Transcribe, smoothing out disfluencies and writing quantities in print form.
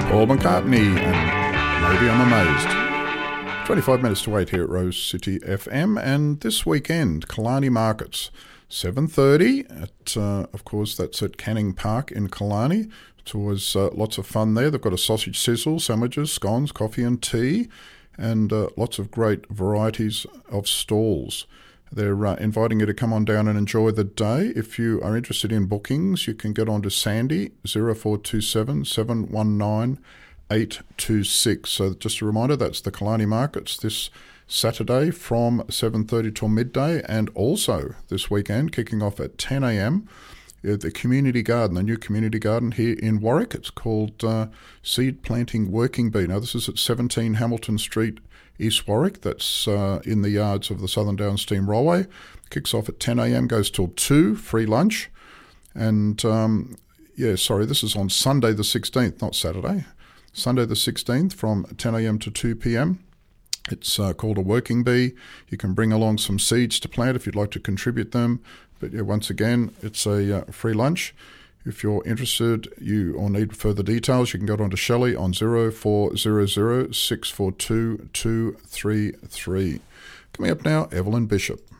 Paul McCartney and Maybe I'm Amazed. 25 minutes to wait here at Rose City FM, and this weekend, Killarney Markets, 7:30 at, of course, that's at Canning Park in Killarney. It's always lots of fun there. They've got a sausage sizzle, sandwiches, scones, coffee and tea, and lots of great varieties of stalls. They're inviting you to come on down and enjoy the day. If you are interested in bookings, you can get on to Sandy, 0427 719 826. So just a reminder, that's the Killarney Markets this Saturday from 7:30 till midday, and also this weekend kicking off at 10 a.m. at the community garden, the new community garden here in Warwick. It's called Seed Planting Working Bee. Now this is at 17 Hamilton Street, East Warwick. That's in the yards of the Southern Downs Steam Railway. Kicks off at 10 a.m, goes till 2, free lunch. And this is on Sunday the 16th, not Saturday. Sunday the 16th from 10 a.m. to 2 p.m. It's called a working bee. You can bring along some seeds to plant if you'd like to contribute them. But once again, it's a free lunch. If you're interested or need further details, you can go on to Shelley on 0400 642 233. Coming up now, Evelyn Bishop.